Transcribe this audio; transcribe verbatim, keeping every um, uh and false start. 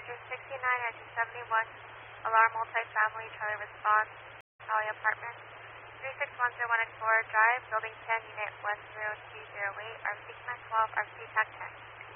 Address sixty-nine and seventy-one, alarm multifamily, Charlie response, Charlie Apartments, three six one zero one Explorer Drive, Building ten, Unit one zero two zero eight, R C Command twelve, R C T A C ten.